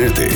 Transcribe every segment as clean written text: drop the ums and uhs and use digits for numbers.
секрети.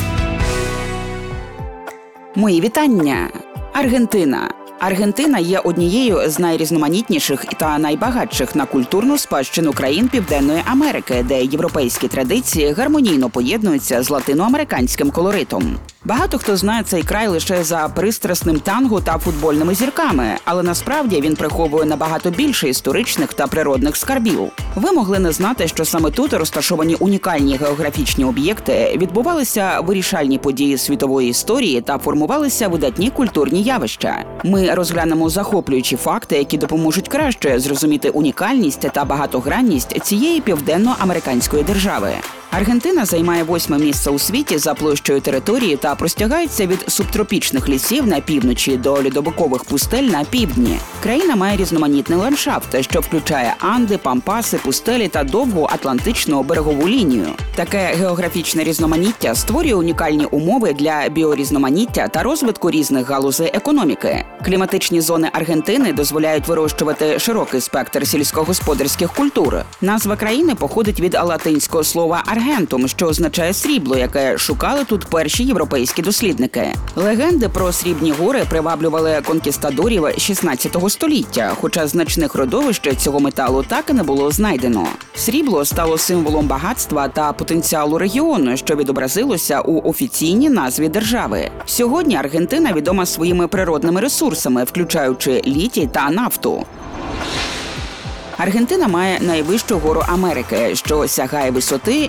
Мої вітання! Аргентина. Аргентина є однією з найрізноманітніших та найбагатших на культурну спадщину країн Південної Америки, де європейські традиції гармонійно поєднуються з латиноамериканським колоритом. Багато хто знає цей край лише за пристрасним танго та футбольними зірками, але насправді він приховує набагато більше історичних та природних скарбів. Ви могли не знати, що саме тут розташовані унікальні географічні об'єкти, відбувалися вирішальні події світової історії та формувалися видатні культурні явища. Ми розглянемо захоплюючі факти, які допоможуть краще зрозуміти унікальність та багатогранність цієї південноамериканської держави. Аргентина займає 8-ме місце у світі за площею території та простягається від субтропічних лісів на півночі до льодовикових пустель на півдні. Країна має різноманітний ландшафт, що включає Анди, Пампаси, пустелі та довгу атлантичну берегову лінію. Таке географічне різноманіття створює унікальні умови для біорізноманіття та розвитку різних галузей економіки. Кліматичні зони Аргентини дозволяють вирощувати широкий спектр сільськогосподарських культур. Назва країни походить від латинського слова «аргентум», що означає «срібло», яке шукали тут перші європейські дослідники. Легенди про срібні гори приваблювали конкістадорів 16 століття, хоча значних родовищ цього металу так і не було знайдено. Срібло стало символом багатства та потенціалу регіону, що відобразилося у офіційній назві держави. Сьогодні Аргентина відома своїми природними ресурсами, включаючи літій та нафту. Аргентина має найвищу гору Америки, що сягає висоти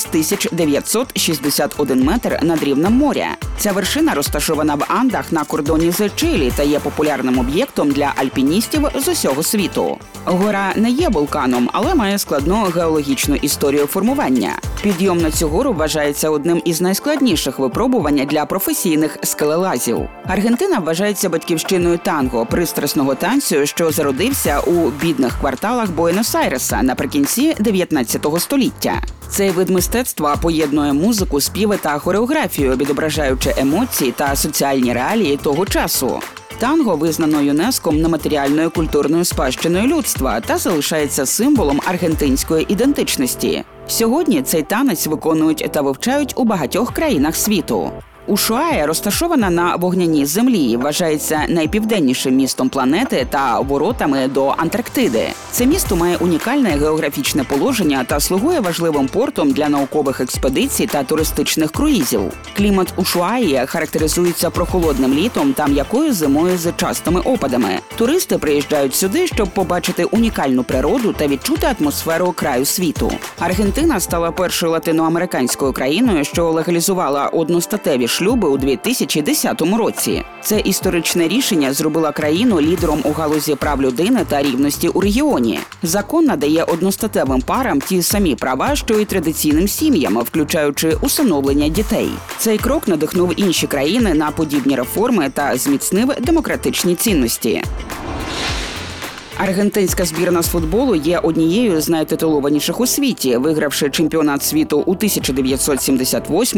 6961 метр над рівнем моря. Ця вершина розташована в Андах на кордоні з Чилі та є популярним об'єктом для альпіністів з усього світу. Гора не є вулканом, але має складну геологічну історію формування. Підйом на цю гору вважається одним із найскладніших випробувань для професійних скелелазів. Аргентина вважається батьківщиною танго, пристрасного танцю, що зародився у бідних кварталах Буенос-Айреса наприкінці 19 століття. Цей вид мистецтва поєднує музику, співи та хореографію, відображаючи емоції та соціальні реалії того часу. Танго визнано ЮНЕСКО нематеріальною культурною спадщиною людства та залишається символом аргентинської ідентичності. Сьогодні цей танець виконують та вивчають у багатьох країнах світу. Ушуая розташована на вогняній землі, вважається найпівденнішим містом планети та воротами до Антарктиди. Це місто має унікальне географічне положення та слугує важливим портом для наукових експедицій та туристичних круїзів. Клімат Ушуаї характеризується прохолодним літом та м'якою зимою з частими опадами. Туристи приїжджають сюди, щоб побачити унікальну природу та відчути атмосферу краю світу. Аргентина стала першою латиноамериканською країною, що легалізувала одностатеві шлюби у 2010 році. Це історичне рішення зробило країну лідером у галузі прав людини та рівності у регіоні. Закон надає одностатевим парам ті самі права, що й традиційним сім'ям, включаючи усиновлення дітей. Цей крок надихнув інші країни на подібні реформи та зміцнив демократичні цінності. Аргентинська збірна з футболу є однією з найтитулованіших у світі, вигравши чемпіонат світу у 1978,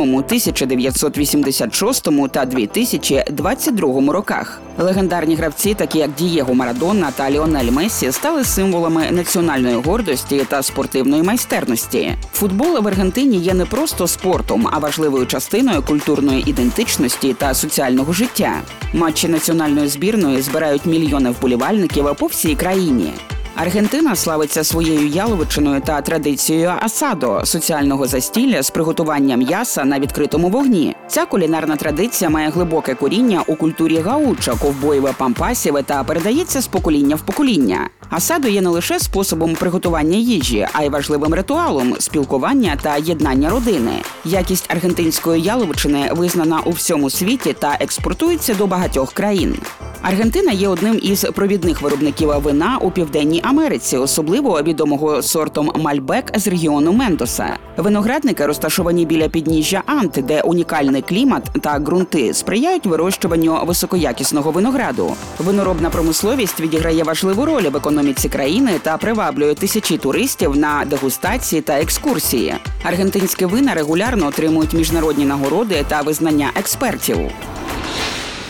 1986 та 2022 роках. Легендарні гравці, такі як Дієго Марадона та Ліонель Мессі, стали символами національної гордості та спортивної майстерності. Футбол в Аргентині є не просто спортом, а важливою частиною культурної ідентичності та соціального життя. Матчі національної збірної збирають мільйони вболівальників по всій країні. Аргентина славиться своєю яловичиною та традицією асадо – соціального застілля з приготуванням м'яса на відкритому вогні. Ця кулінарна традиція має глибоке коріння у культурі гаучо, ковбоїв, пампасів та передається з покоління в покоління. Асадо є не лише способом приготування їжі, а й важливим ритуалом спілкування та єднання родини. Якість аргентинської яловичини визнана у всьому світі та експортується до багатьох країн. Аргентина є одним із провідних виробників вина у Південній Америці, особливо відомого сортом Мальбек з регіону Мендоса. Виноградники розташовані біля підніжжя Анд, де унікальний клімат та ґрунти сприяють вирощуванню високоякісного винограду. Виноробна промисловість відіграє важливу роль в економіці країни та приваблює тисячі туристів на дегустації та екскурсії. Аргентинські вина регулярно отримують міжнародні нагороди та визнання експертів.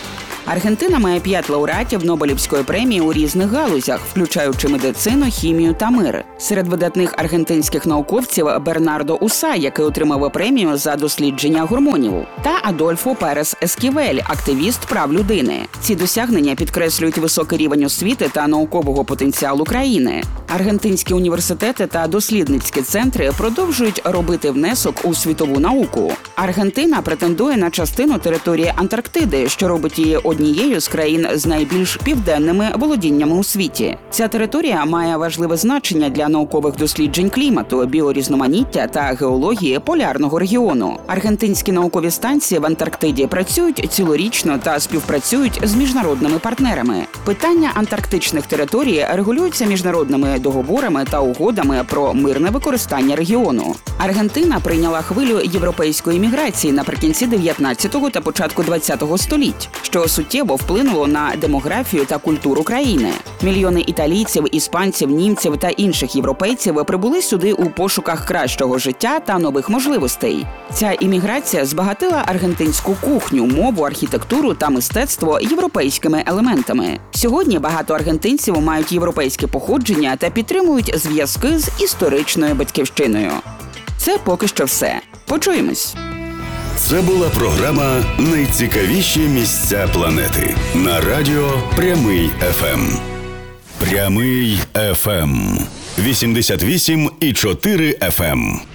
Аргентина має 5 лауреатів Нобелівської премії у різних галузях, включаючи медицину, хімію та мир. Серед видатних аргентинських науковців Бернардо Уса, який отримав премію за дослідження гормонів, та Адольфо Перес Есківель, активіст прав людини. Ці досягнення підкреслюють високий рівень освіти та наукового потенціалу країни. Аргентинські університети та дослідницькі центри продовжують робити внесок у світову науку. Аргентина претендує на частину території Антарктиди, що робить її однією з країн з найбільш південними володіннями у світі. Ця територія має важливе значення для наукових досліджень клімату, біорізноманіття та геології полярного регіону. Аргентинські наукові станції в Антарктиді працюють цілорічно та співпрацюють з міжнародними партнерами. Питання антарктичних територій регулюються міжнародними договорами та угодами про мирне використання регіону. Аргентина прийняла хвилю європейської міграції наприкінці 19-го та початку 20-го століть, що суттєво вплинуло на демографію та культуру країни. Мільйони італійців, іспанців, німців та інших європейців прибули сюди у пошуках кращого життя та нових можливостей. Ця імміграція збагатила аргентинську кухню, мову, архітектуру та мистецтво європейськими елементами. Сьогодні багато аргентинців мають європейське походження та підтримують зв'язки з історичною батьківщиною. Це поки що все. Почуємось! Це була програма «Найцікавіші місця планети» на радіо Прямий ФМ. Прямий ФМ. 88,4 FM.